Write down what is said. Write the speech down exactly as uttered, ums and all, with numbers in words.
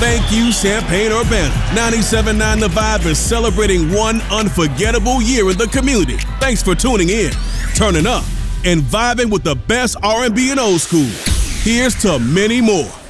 Thank you, Champaign-Urbana. ninety-seven point nine The Vibe is celebrating one unforgettable year in the community. Thanks for tuning in, turning up, and vibing with the best R and B and old school. Here's to many more.